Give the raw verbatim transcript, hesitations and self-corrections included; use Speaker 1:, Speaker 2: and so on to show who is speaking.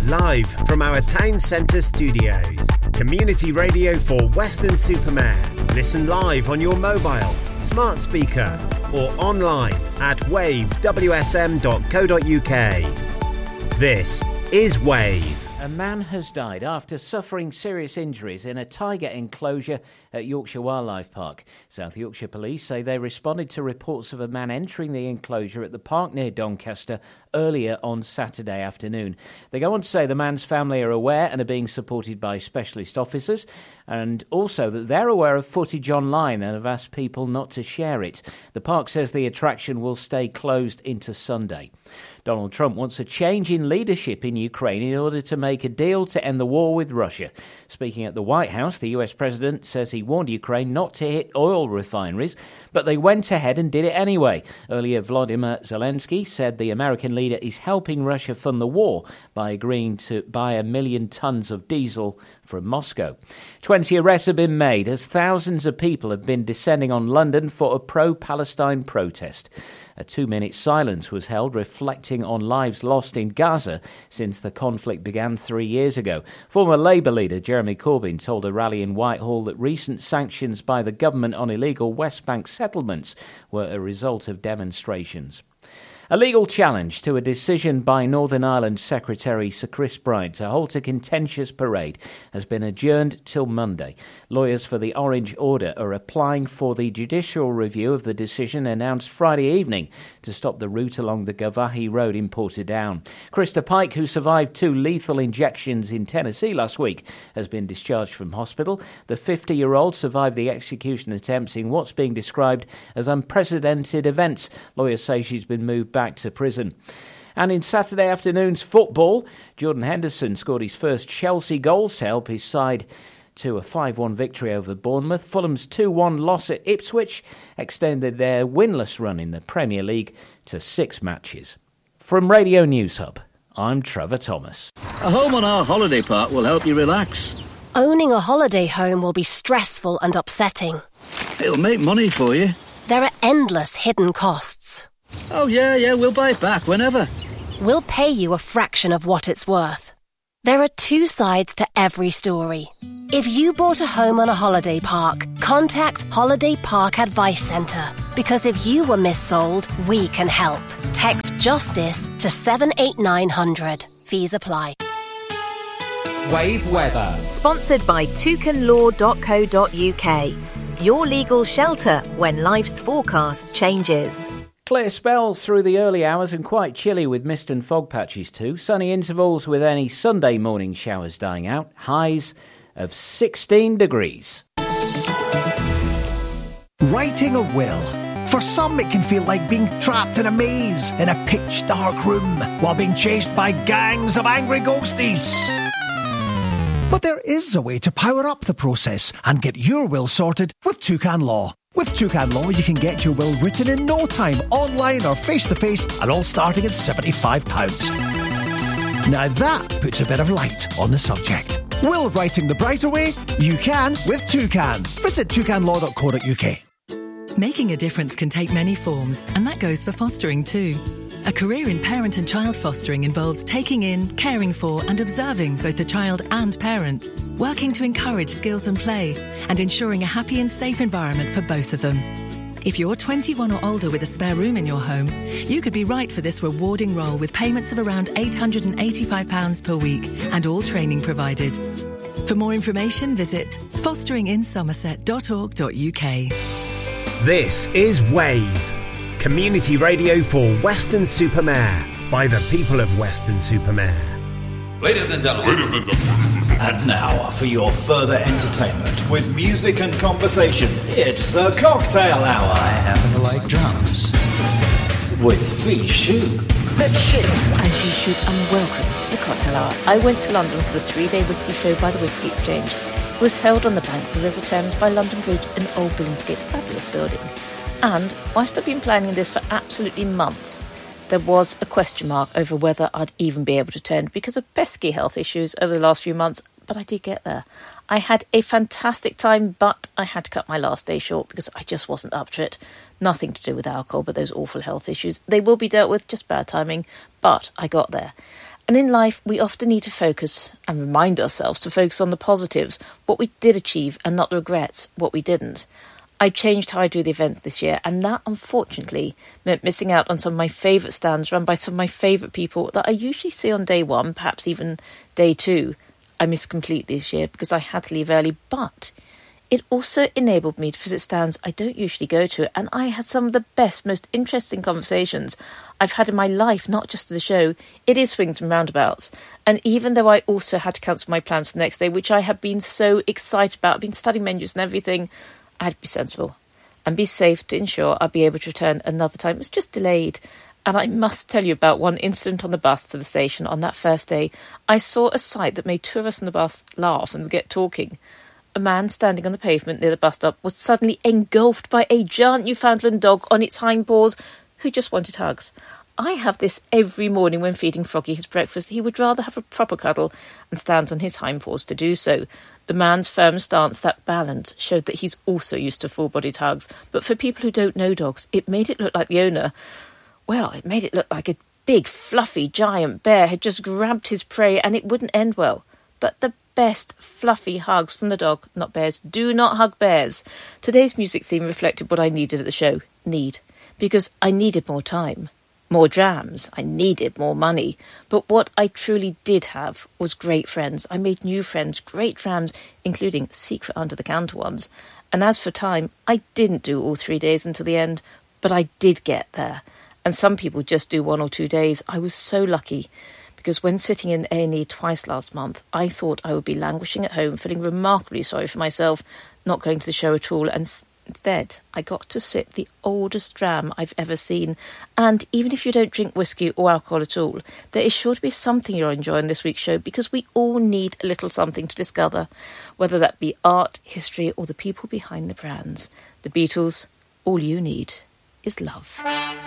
Speaker 1: live from our town centre studios. Community radio for Weston-super-Mare. Listen live on your mobile, smart speaker or online at wave w s m dot co dot u k. This is Wave.
Speaker 2: A man has died after suffering serious injuries in a tiger enclosure at Yorkshire Wildlife Park. South Yorkshire Police say they responded to reports of a man entering the enclosure at the park near Doncaster earlier on Saturday afternoon. They go on to say the man's family are aware and are being supported by specialist officers, and also that they're aware of footage online and have asked people not to share it. The park says the attraction will stay closed into Sunday. Donald Trump wants a change in leadership in Ukraine in order to make a deal to end the war with Russia. Speaking at the White House, the U S president says he warned Ukraine not to hit oil refineries, but they went ahead and did it anyway. Earlier, Volodymyr Zelensky said the American leader is helping Russia fund the war by agreeing to buy a million tons of diesel from Moscow. Twenty arrests have been made as thousands of people have been descending on London for a pro-Palestine protest. A two-minute silence was held reflecting on lives lost in Gaza since the conflict began three years ago. Former Labour leader Jeremy Corbyn told a rally in Whitehall that recent sanctions by the government on illegal West Bank settlements were a result of demonstrations. A legal challenge to a decision by Northern Ireland Secretary Sir Chris Bryant to halt a contentious parade has been adjourned till Monday. Lawyers for the Orange Order are applying for the judicial review of the decision announced Friday evening to stop the route along the Gavahi Road in Portadown. Krista Pike, who survived two lethal injections in Tennessee last week, has been discharged from hospital. The fifty-year-old survived the execution attempts in what's being described as unprecedented events. Lawyers say she's been moved back back to prison. And in Saturday afternoon's football, Jordan Henderson scored his first Chelsea goals to help his side to a five one victory over Bournemouth. Fulham's two one loss at Ipswich extended their winless run in the Premier League to six matches. From Radio News Hub, I'm Trevor Thomas.
Speaker 3: A home on our holiday park will help you relax.
Speaker 4: Owning a holiday home will be stressful and upsetting.
Speaker 3: It'll make money for you.
Speaker 4: There are endless hidden costs.
Speaker 3: Oh, yeah, yeah, we'll buy it back whenever.
Speaker 4: We'll pay you a fraction of what it's worth. There are two sides to every story. If you bought a home on a holiday park, contact Holiday Park Advice Centre. Because if you were missold, we can help. Text JUSTICE to seven eight nine hundred. Fees apply.
Speaker 5: Wave Weather.
Speaker 6: Sponsored by toucan law dot co dot u k. Your legal shelter when life's forecast changes.
Speaker 2: Clear spells through the early hours and quite chilly with mist and fog patches too. Sunny intervals with any Sunday morning showers dying out. Highs of sixteen degrees.
Speaker 7: Writing a will. For some, it can feel like being trapped in a maze in a pitch dark room while being chased by gangs of angry ghosties. But there is a way to power up the process and get your will sorted with Toucan Law. With Toucan Law, you can get your will written in no time, online or face-to-face, and all starting at seventy-five pounds. Now that puts a bit of light on the subject. Will writing the brighter way? You can with Toucan. Visit toucan law dot co dot u k.
Speaker 8: Making a difference can take many forms, and that goes for fostering too. A career in parent and child fostering involves taking in, caring for and observing both the child and parent, working to encourage skills and play, and ensuring a happy and safe environment for both of them. If you're twenty-one or older with a spare room in your home, you could be right for this rewarding role with payments of around eight hundred eighty-five pounds per week and all training provided. For more information, visit fostering in somerset dot org dot u k.
Speaker 1: This is Wave. Community radio for Weston-super-Mare by the people of Weston-super-Mare.
Speaker 9: Ladies and gentlemen. Ladies and gentlemen.
Speaker 10: And now for your further entertainment with music and conversation, it's the Cocktail Hour.
Speaker 11: I happen to like drums.
Speaker 10: With Fee Shu.
Speaker 11: Let's shake.
Speaker 12: I'm Fee Shu and welcome to the Cocktail Hour. I went to London for the three-day whisky show by the Whisky Exchange. It was held on the banks of the River Thames by London Bridge in Old Billingsgate, fabulous building. And whilst I've been planning this for absolutely months, there was a question mark over whether I'd even be able to attend because of pesky health issues over the last few months, but I did get there. I had a fantastic time, but I had to cut my last day short because I just wasn't up to it. Nothing to do with alcohol, but those awful health issues. They will be dealt with, just bad timing, but I got there. And in life, we often need to focus and remind ourselves to focus on the positives, what we did achieve, and not the regrets, what we didn't. I changed how I do the events this year, and that, unfortunately, meant missing out on some of my favourite stands run by some of my favourite people that I usually see on day one, perhaps even day two. I missed completely this year because I had to leave early, but it also enabled me to visit stands I don't usually go to, and I had some of the best, most interesting conversations I've had in my life, not just at the show. It is Swings and Roundabouts. And even though I also had to cancel my plans for the next day, which I have been so excited about, I've been studying menus and everything, I had to be sensible and be safe to ensure I'd be able to return another time. It was just delayed. And I must tell you about one incident on the bus to the station on that first day. I saw a sight that made two of us on the bus laugh and get talking. A man standing on the pavement near the bus stop was suddenly engulfed by a giant Newfoundland dog on its hind paws who just wanted hugs. I have this every morning when feeding Froggy his breakfast. He would rather have a proper cuddle and stands on his hind paws to do so. The man's firm stance, that balance, showed that he's also used to full-bodied hugs. But for people who don't know dogs, it made it look like the owner, well, it made it look like a big, fluffy, giant bear had just grabbed his prey and it wouldn't end well. But the best fluffy hugs from the dog, not bears. Do not hug bears. Today's music theme reflected what I needed at the show. Need. Because I needed more time. More jams. I needed more money. But what I truly did have was great friends. I made new friends, great jams, including secret under-the-counter ones. And as for time, I didn't do all three days until the end, but I did get there. And some people just do one or two days. I was so lucky. Because when sitting in A and E twice last month, I thought I would be languishing at home, feeling remarkably sorry for myself, not going to the show at all, and s- instead I got to sip the oldest dram I've ever seen. And even if you don't drink whiskey or alcohol at all, there is sure to be something you'll enjoy in this week's show, because we all need a little something to discover, whether that be art, history, or the people behind the brands. The Beatles, all you need is love.